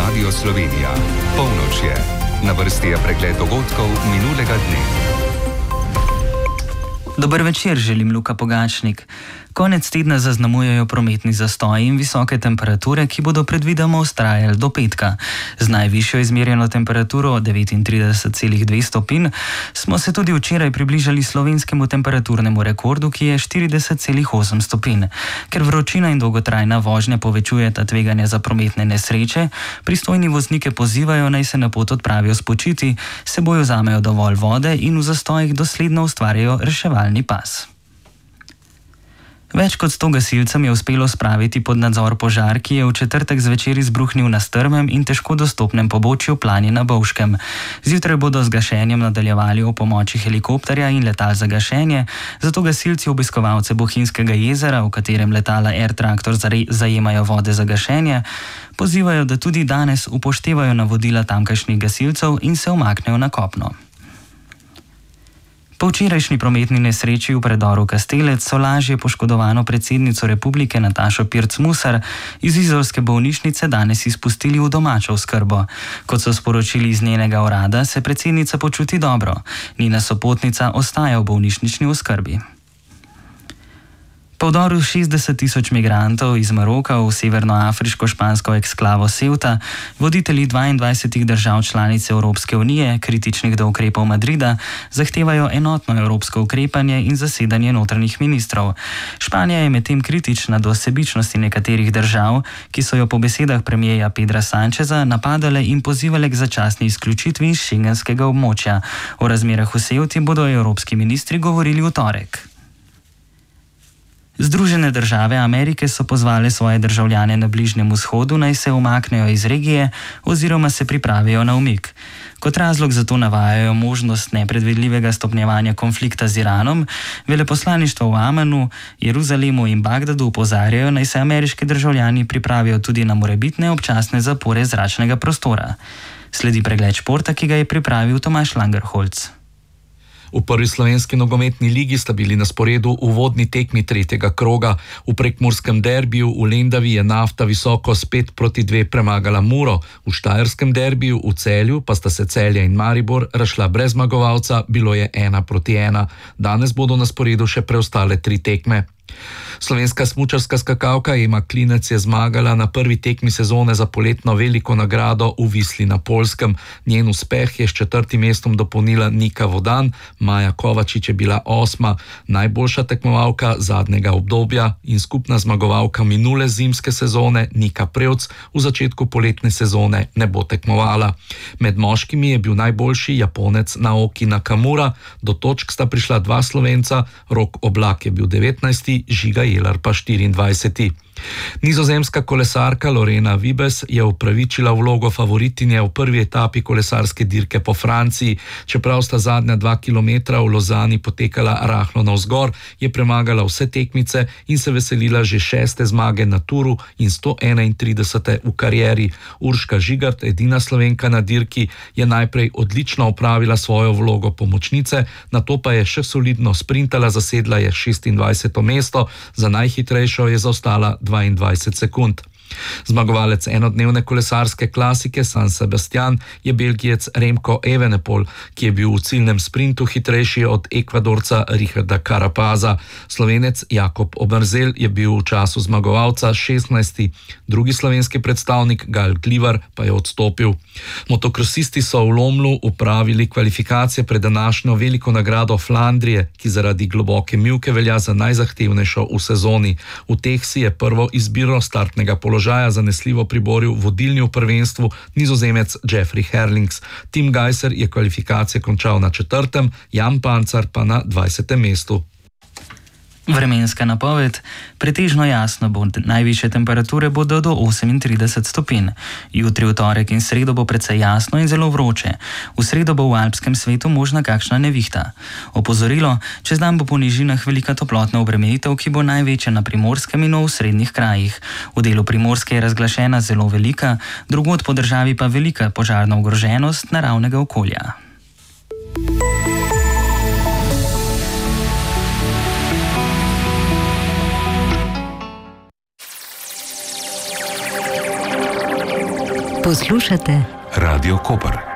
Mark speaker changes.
Speaker 1: Radio Slovenija. Polnoč je. Na vrsti je pregled dogodkov minulega dne.
Speaker 2: Dober večer, želim Luka Pogačnik. Konec tedna zaznamujejo prometni zastoji in visoke temperature, ki bodo predvidoma vztrajali do petka. Z najvišjo izmerjeno temperaturo 39,2 stopinj smo se tudi včeraj približali slovenskemu temperaturnemu rekordu, ki je 40,8 stopinj. Ker vročina in dolgotrajna vožnja povečujeta tveganje za prometne nesreče, pristojni voznike pozivajo, naj se na pot odpravijo spočiti, s seboj vzamejo dovolj vode in v zastojih dosledno ustvarjajo reševalni pas. Več kot 100 gasilcem je uspelo spraviti pod nadzor požar, ki je v četrtek zvečer izbruhnil na strmem in težko dostopnem pobočju Plani na Bovškem. Zjutraj bodo z gašenjem nadaljevali ob pomoči helikopterja in letal za gašenje, zato gasilci obiskovalce Bohinjskega jezera, v katerem letala Air Traktor zajemajo vode za gašenje, pozivajo, da tudi danes upoštevajo navodila tamkajšnjih gasilcev in se umaknejo na kopno. Po včerajšnji prometni nesreči v predoru Kastelec so lažje poškodovano predsednico republike Natašo Pirc Musar iz izolske bolnišnice danes izpustili v domačo oskrbo. Kot so sporočili iz njenega urada, se predsednica počuti dobro. Njena sopotnica ostaja v bolnišnični oskrbi. Po vdoru 60.000 migrantov iz Maroka v severnoafriško-špansko eksklavo Ceuta, voditelji 22 držav članic Evropske unije, kritičnih do ukrepov Madrida, zahtevajo enotno evropsko ukrepanje in zasedanje notranjih ministrov. Španija je medtem kritična do sebičnosti nekaterih držav, ki so jo po besedah premierja Pedra Sancheza napadale in pozivale k začasni izključitvi iz šengenskega območja. O razmerah v Ceuti bodo evropski ministri govorili v torek. Združene države Amerike so pozvale svoje državljane na Bližnjem vzhodu, naj se umaknejo iz regije oziroma se pripravijo na umik. Kot razlog za to navajajo možnost nepredvidljivega stopnjevanja konflikta z Iranom, veleposlaništva v Amanu, Jeruzalemu in Bagdadu opozarjajo, naj se ameriški državljani pripravijo tudi na morebitne občasne zapore zračnega prostora. Sledi pregled športa, ki ga je pripravil Tomaž Langerholz.
Speaker 3: V prvi slovenski nogometni ligi sta bili na sporedu uvodni tekmi tretjega kroga. V prekmurskem derbiju v Lendavi je Nafta visoko s 5-2 premagala Muro. V štajerskem derbiju v Celju pa sta se Celje in Maribor razšla brez zmagovalca, bilo je 1-1. Danes bodo na sporedu še preostale 3 tekme. Slovenska smučarska skakalka Ema Klinec je zmagala na prvi tekmi sezone za poletno veliko nagrado v Visli na Poljskem. Njen uspeh je s 4. mestom dopolnila Nika Vodan, Maja Kovačič je bila 8., najboljša tekmovalka zadnjega obdobja in skupna zmagovalka minule zimske sezone Nika Prevc v začetku poletne sezone ne bo tekmovala. Med moškimi je bil najboljši Japonec Naoki Nakamura, do točk sta prišla 2 Slovenca, Rok Oblak je bil 19., Žiga Jelar pa 24. Nizozemska kolesarka Lorena Wiebes je upravičila vlogo favoritinje v prvi etapi kolesarske dirke po Franciji. Čeprav sta zadnja 2 kilometra v Lozani potekala rahlo navzgor, je premagala vse tekmice in se veselila že 6. zmage na turu in 131. v karieri. Urška Žigart, edina Slovenka na dirki, je najprej odlično opravila svojo vlogo pomočnice, nato pa je še solidno sprintala, zasedla je 26. mesto, za najhitrejšo je zaostala 22 sekund. Zmagovalec enodnevne kolesarske klasike San Sebastian je Belgijec Remco Evenepoel, ki je bil v ciljnem sprintu hitrejši od Ekvadorca Richarda Carapaza. Slovenec Jakob Oberzel je bil v času zmagovalca 16. Drugi slovenski predstavnik Gal Glivar pa je odstopil. Motokrosisti so v Lomlu upravili kvalifikacije pred današnjo veliko nagrado Flandrije, ki zaradi globoke mivke velja za najzahtevnejšo v sezoni. V teh si je prvo izbiro startnega položaja zanesljivo priboril vodilni v prvenstvu Nizozemec Jeffrey Herlings. Tim Gajser je kvalifikacije končal na 4., Jan Pancar pa na 20. mestu.
Speaker 2: Vremenska napoved. Pretežno jasno bo, najvišje temperature bodo do 38 stopinj. Jutri v torek in sredo bo precej jasno in zelo vroče. V sredo bo v alpskem svetu možna kakšna nevihta. Opozorilo, čez dan bo po nižinah velika toplotna obremenitev, ki bo največja na Primorskem in v osrednjih krajih. V delu Primorske je razglašena zelo velika, drugod po državi pa velika požarna ogroženost naravnega okolja.
Speaker 4: Poslušate
Speaker 1: Radio Koper.